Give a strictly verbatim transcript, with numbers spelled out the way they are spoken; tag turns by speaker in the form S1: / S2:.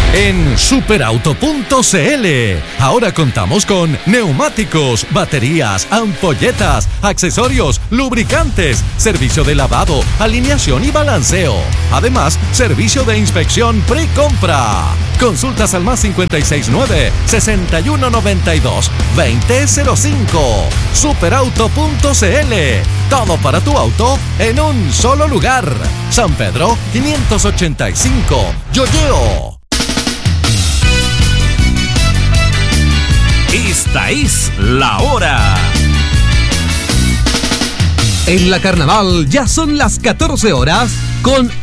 S1: En superauto punto c l. Ahora contamos con neumáticos, baterías, ampolletas, accesorios, lubricantes, servicio de lavado, alineación y balanceo. Además, servicio de inspección pre-compra. Consultas al más cincuenta y seis nueve, sesenta y uno noventa y dos, veinte cero cinco. superauto punto c l. Todo para tu auto en un solo lugar. San Pedro quinientos ochenta y cinco, Yoyeo.
S2: Esta es la hora.
S3: En la Carnaval ya son las catorce horas con